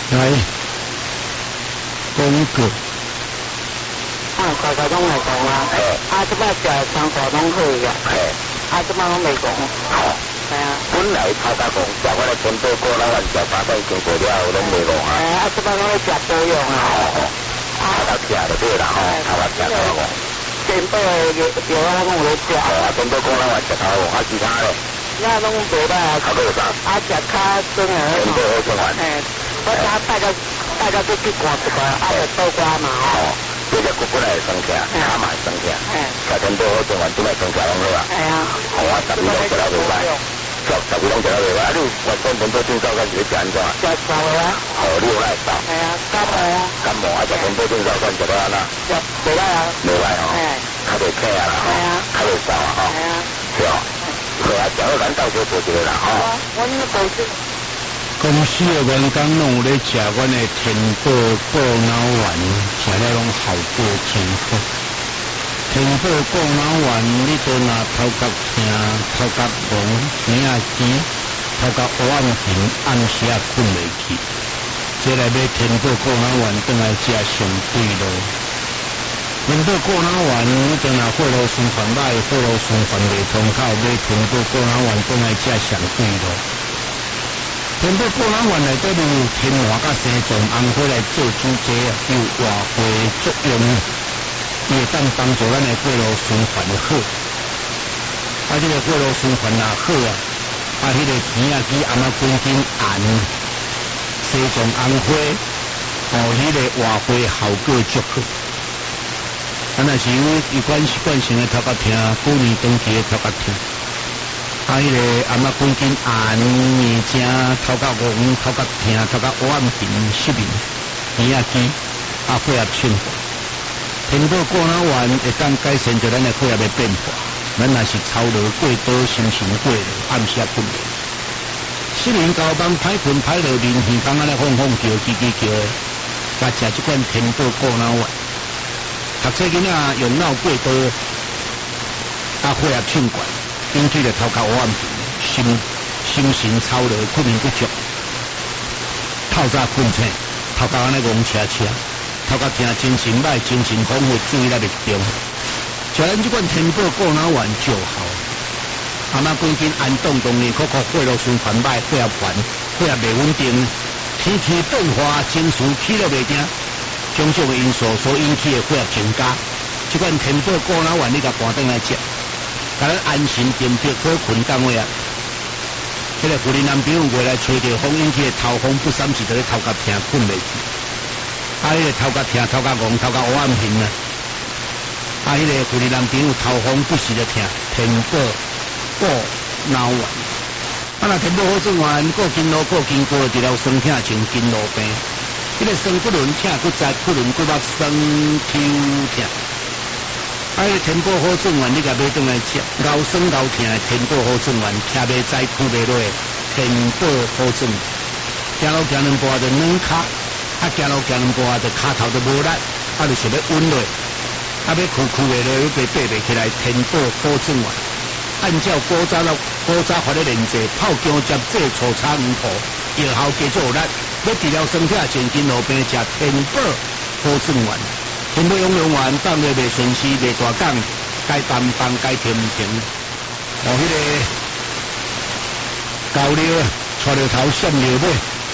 来，讲过。 大家拢来讲啊，即摆食生活拢好呀，即摆拢未讲，系啊。 本来头家讲，食我哋全部过老丸食八百经过了，拢未讲啊。 即摆拢咧食保养啊。 头家吃就对啦，头家吃头家讲。 全部药啊，拢有咧食。 全部过老丸食头家，其他咧。 那拢袂歹啊。 头家有啥？ 食较酸啊。 全部好生完。 我大家都去看一个，就倒瓜嘛这只骨骨来生起，卡嘛生起，食全部好生完，都来生起拢好啊。我12拢食了袂歹，12拢食了袂歹，你外公全部正照，敢是要食安怎？ 食烧啊。 你有来烧？ 感冒啊。 感冒啊，食全部正照，敢食到安怎？ 食袂歹啊。 袂歹吼。较袂痛啊啦，较袂烧啊吼。是哦。好啊，食好咱到时做一个啦吼。 我那个是。 公司的员工拢有咧食阮的天宝过脑丸，食了拢效果真好。天宝过脑丸，你都拿头壳痛、头壳忙、耳仔尖、头壳黑暗平，暗时也困袂去。这来买天宝过脑丸，转来食上对咯。天宝过脑丸，你都拿血路循环歹，血路循环袂通透，买天宝过脑丸，转来食上对咯。天宝过脑丸内底有天麻甲生种红花来做主剂，有活血作用，伊会当帮助咱的血路循环好。这个血路循环也好啊，迄个耳仔肌阿妈关节炎、生种红花，迄个活血效果足好。若是有关习惯性的头壳痛，过年长期的头壳痛。迄个阿妈关节炎、面正、头壳红、头壳痛、头壳黑暗平、失眠、耳仔肌、血压性化。天宝过脑丸会当改善着咱的血压的变化。咱若是操劳过多、心情过劳，暗时也困袂。失眠交帮歹困歹落面，耳光安尼晃晃叫、叽叽叫的，甲食即款天宝过脑丸。读册囡仔用脑过多，血压性高。引起了头壳黑暗平、心神操劳、困眠不足、透早困醒、头壳安尼戆车车、头壳痛、精神歹、精神恍惚、注意力袂集中。食咱这款天宝过脑丸就好。阿妈关节炎冻冻的，苦苦血路循环歹、血压烦、血压袂稳定，天气变化、情绪起落袂定，种种的因素所引起的血压增加。这款天宝过脑丸你甲搬转来食。甲咱安心定定好困当位啊！迄个妇人男朋友过来吹着风引起的头风不三时，就咧头壳痛困袂去。迄个头壳痛、头壳戆、头壳黑暗平啊！迄个妇人男朋友头风不时的痛，天宝过脑丸。若天宝好转丸，过筋络、过筋骨，治疗酸痛、像筋络病。迄个酸骨轮痛、骨在骨轮骨肉酸抽痛。迄个天宝好转丸，你甲买转来食，熬酸熬痛的天宝好转丸，徛袂在苦袂落的天宝好转。行路行两步就软骹，行路行两步就骹头就无力，就是要稳落，要屈袂落，要爬袂起来。天宝好转丸，按照古早发的连制，泡姜汁制醋炒黄土，药效加足有力。要治疗酸痛、神经路病，食天宝好转丸。天宝用用完，放了袂顺时，袂大讲，该放放，该停停。迄个高粱带着头闪了尾，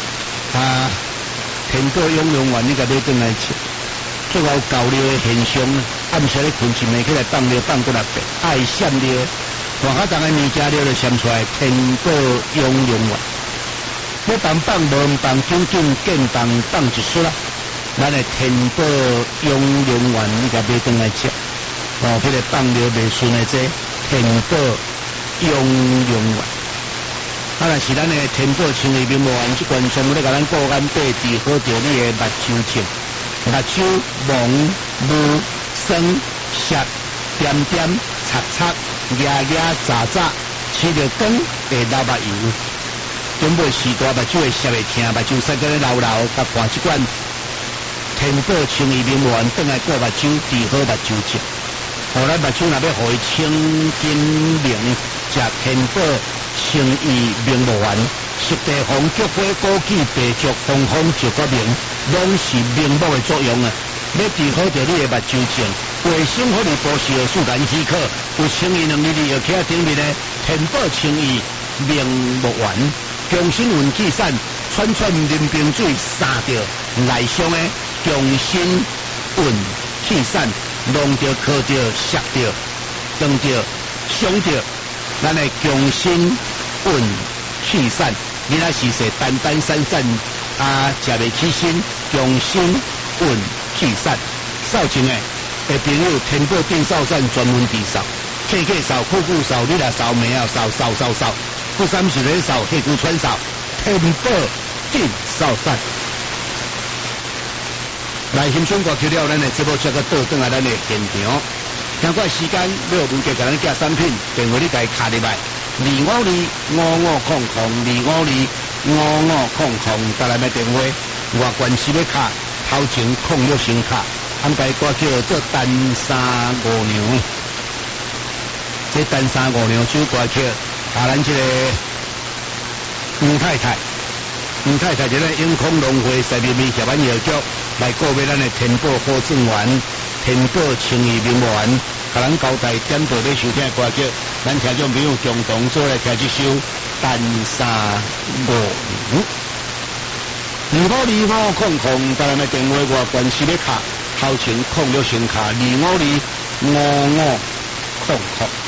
天宝用用完，你甲买转来吃。最后高粱的现象，暗时咧困一暝起来放了放过来白，爱闪了，大家当个面食了就闪出来天宝用用完。要放放无放，究竟见放放一丝啦。咱的天宝用用丸，你甲买转来食。迄个放了袂顺的这天宝用用丸。若是咱的天宝清胃明目丸，这款全部咧甲咱顾眼背治好着你的目睭症、目睭蒙、雾、酸、涩、点点、擦擦、压压、渣渣，吃着光会流目油。准备时大目睭会涩会疼，目睭塞个咧流流，甲换一罐。天宝清胃明目丸，转来顾目睭，治好目睭症。后来目睭若要互伊清金明，食天宝清胃明目丸， 十地方菊花枸杞白竹红枫石决明，拢是明目的作用啊！要治好着你的目睭症，卫生福利部是有自然许可，有清义能力的药企顶面的天宝清义明目丸，强心运气散，串串淋冰水三着内伤的强心运气散，弄着靠着摔着撞着伤着，咱的强心运气散，你那是说单单散散啊，食袂起身，强心运气散，扫清的朋友天宝定扫散专门治扫，气气扫、酷酷扫、你来扫、眉啊扫、扫，不三时人扫、气骨穿扫，天宝定扫散。来欣赏歌曲了，咱的节目这个倒转来咱的现场。赶快时间，要有文杰给咱寄产品，电话你家卡入来，25255500，再来买电话，外关系要卡，头前控六星卡，安排歌叫做单三五娘，这单三五娘首歌曲，咱这个吴太太这个永康农会十二面协办药局来告别咱的天宝好正丸、天宝清义明丸，甲咱交代点到要收听的歌曲，咱听众朋友共同做来听这首单三五252500，再来买电话外关系要卡，头前控六星卡25255500。